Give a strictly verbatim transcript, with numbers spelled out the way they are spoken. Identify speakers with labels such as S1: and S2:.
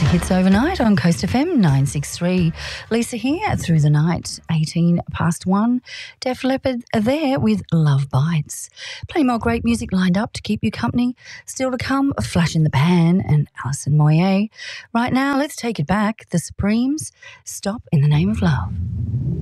S1: Hits overnight on Coast F M nine sixty-three. Lisa here through the night, eighteen past one. Def Leppard are there with Love Bites. Plenty more great music lined up to keep you company. Still to come, Flash in the Pan and Alison Moyet. Right now, let's take it back. The Supremes, Stop in the Name of Love.